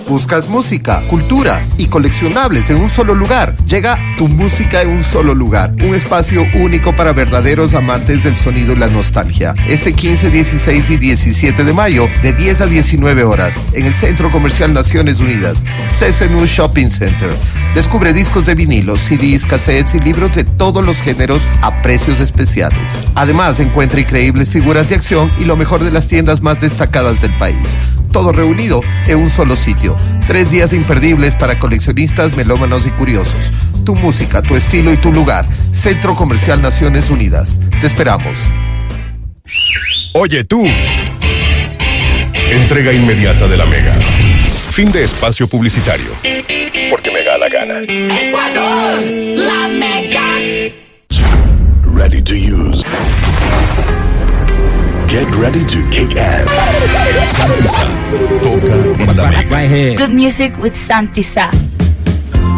¿Buscas música, cultura y coleccionables en un solo lugar? Llega Tu Música en un Solo Lugar, un espacio único para verdaderos amantes del sonido y la nostalgia. Este 15, 16 y 17 de mayo, de 10 a 19 horas, en el Centro Comercial Naciones Unidas, CCNU Shopping Center. Descubre discos de vinilos, CDs, cassettes y libros de todos los géneros a precios especiales. Además, encuentra increíbles figuras de acción y lo mejor de las tiendas más destacadas del país. Todo reunido en un solo sitio. 3 días imperdibles para coleccionistas, melómanos y curiosos. Tu música, tu estilo y tu lugar. Centro Comercial Naciones Unidas. Te esperamos. Oye tú. Entrega inmediata de la Mega. Fin de espacio publicitario. Porque me da la gana. Ecuador, la Mega. Ready to use. Get ready to kick ass. Santi Sa toca en la Mega. Good music with Santi Sa.